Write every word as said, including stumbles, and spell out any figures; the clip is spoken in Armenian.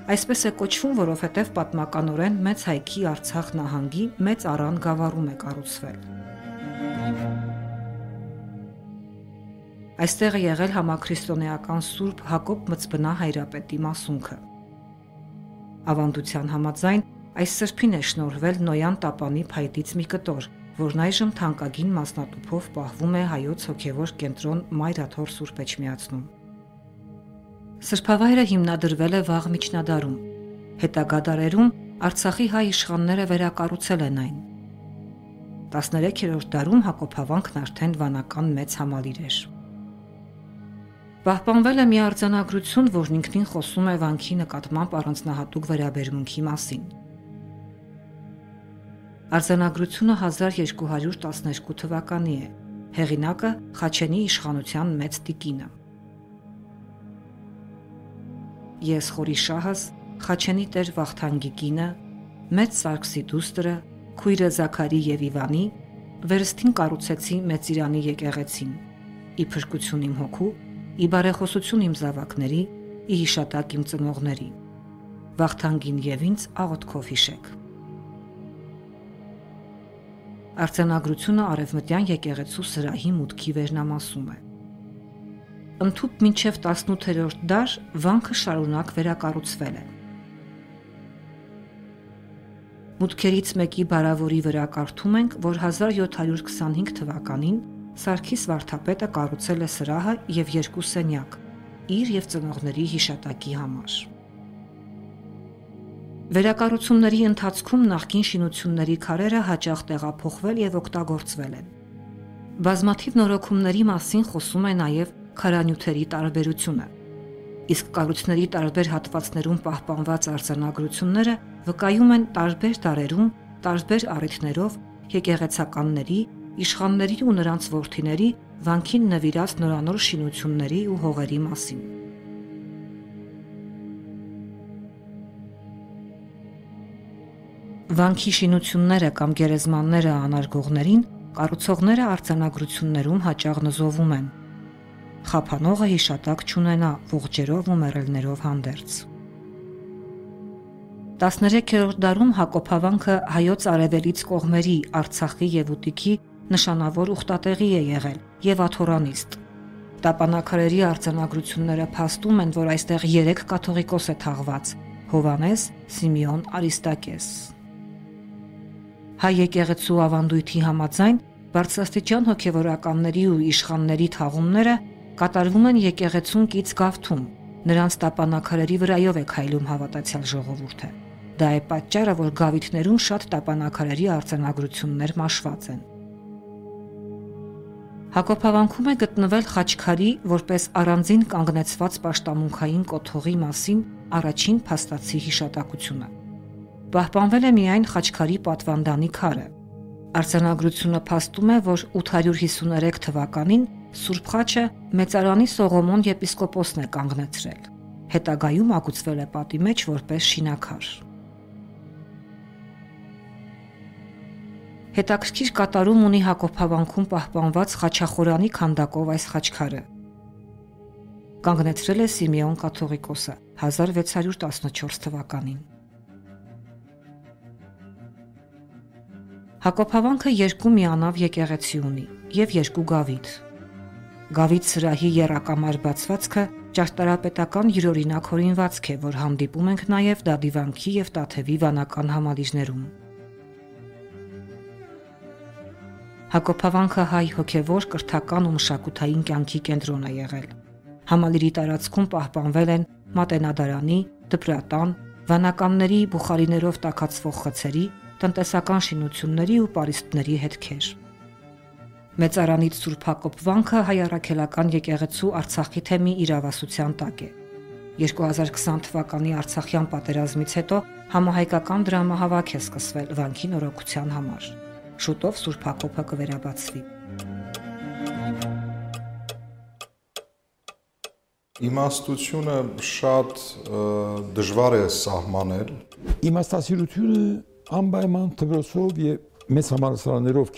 Այսպես է կոչվում, որովհետև պատմականորեն Մեծ Հայքի Արցախ նահանգի Մեծ Արան գավառում է կառուցվել։ Այստեղ է եղել համաքրիստոնեական Սուրբ Հակոբ Մծբնա հայրապետի մասունքը։ Ավանդության համաձայն այս սրբին է շնորհվել Նոյան Տապանի փայտից մի կտոր, որն այժմ թանկագին մասնատուփով պահվում է Հայոց հոգևոր կենտրոն Մայրաթոր Սուրբ Էջմիածնում։ Սրբավայրը հիմնադրվել է վաղ միջնադարում։ Հետագա դարերում Արցախի հայ իշխանները վերակառուցել են այն։ տասներեքերորդ դարում Հակոբավանքն արդեն վանական մեծ համալիր էր։ Պահպանվել է մի արձանագրություն, որն ինքնին խոսում է վանքի նկատմամբ առանձնահատուկ վերաբերմունքի մասին։ Արձանագրությունը հազար երկու հարյուր տասներկու թվականի է, հեղինակը Խաչենի իշխանության մեծ տիկինը։ Ես խորի շահս, Խաչենի տեր Վախթանգի կինը, մեծ Սարգսի դուստրը, քույրը Զաքարի եւ Իվանի, վերստին կառուցեցի Մեծ Իրանի եկեղեցին, ի փրկություն իմ հոգու, ի բարեխոսություն իմ զավակների, ի հիշատակ իմ ծնողների, Վախթանգին եւ ինձ աղոթքով հիշեք։ Արձանագրությունը արևմտյան եկեղեցու սրահի մուտքի վերնամասում է։ Ընդհուպ մինչև տասնութերորդ դար վանքը շարունակ վերակառուցվել է։ Մուտքերից մեկի բարավորի վրա կարդում ենք, որ հազար յոթ հարյուր քսանհինգ թվականին Սարգիս վարդապետը կառուցել է սրահը եւ երկու սենյակ իր եւ ծնողների հիշատակի համար։ Վերակառուցումների ընթացքում նախկին շինությունների քարերը հաճախ տեղափոխվել եւ օգտագործվել են։ Բազմաթիվ նորոգումների մասին խոսում է նաեւ քարանյութերի տարբերությունը, իսկ կառույցների տարբեր հատվածներում պահպանված արձանագրությունները վկայում են տարբեր դարերում, տարբեր առիթներով եկեղեցականների, իշխանների ու նրանց որդիների վանքին նվիրած նորանոր շինությունների ու հողերի մասին։ Վանքի շինությունները կամ գերեզմանները անարգողներին կառուցողները արձանագրություններում հաճախ նզովում են։ Խափանողը հիշատակ չունենա ողջերով ու մեռելներով հանդերձ։ տասներեքերորդ դարում Հակոբավանքը հայոց արևելից կողմերի Արցախի եւ Ուտիքի նշանավոր ուխտատեղի է եղել եւ աթորանիստ։ Տապանակարերի արձանագրությունները փաստում են, որ այստեղ երեք կաթողիկոս է թաղված՝ Հովանես, Սիմեոն, Արիստակես։ Հայ եկեղեցու ավանդույթի համաձայն բարձրաստիճան հոգևորականների ու իշխանների թաղումները կատարվում են եկեղեցուն կից գավթում, նրանց տապանակարերի վրայով է քայլում հավատացյալ ժողովուրդը։ Դա է պատճառը, որ գավիթներում շատ տապանակարերի արձանագրություններ մաշված են։ Հակոբավանքում է գտնվել Խաչքարի որպես առանձին կանգնեցված պաշտամունքային կոթողի մասին առաջին փաստացի հիշատակությունը։ Պահպանվել է միայն Խաչքարի պատվանդանի քարը։ Արձանագրությունը փաստում է, որ ութ հարյուր հիսուներեք թվականին Սուրբ Խաչը Մեծարանի Սողոմոն եպիսկոպոսն է կանգնեցրել։ Հետագայում ագուցվել է պատի մեջ որպես շինաքար։ Հետաքրքիր կատարում ունի Հակոբավանքում պահպանված Խաչախորանի քանդակով այս խաչքարը։ Կանգնեցրել է Սիմեոն կաթողիկոսը հազար վեց հարյուր տասնչորս թվականին։ Հակոբավանքը երկու միանավ եկեղեցի ունի եւ երկու գավիթ։ Գավիթ սրահի եռակամար բացվածքը ճարտարապետական յուրօրինակ հորինվածք է, որ հանդիպում ենք նաեւ Դադիվանքի եւ Տաթևի վանական համալիրներում։ Հակոբավանքը հայ հոգևոր, կրթական ու մշակութային կյանքի կենտրոն է եղել։ Համալիրի տարածքում պահպանվել են մատենադարանի, դպրատան, վանականների բուխարիներով տաքացվող խցերի, տնտեսական շինությունների ու պարիսպների հետքեր։ Մեծարանից Սուրբ Հակոբ վանքը հայ առաքելական եկեղեցու Արցախի թեմի իրավասության տակ է։ երկու հազար քսան թվականի Արցախյան պատերազմից հետո համահայկական դրամահավաք է սկսվել վանքի նորոգության համար։ Շուտով Սուրբ Հակոբը կվերաբացվի։ Իմաստությունը շատ դժվար է սահմանել։ Իմաստասիրությունը անպայման դրոսով եւ մեծ համալսարաններով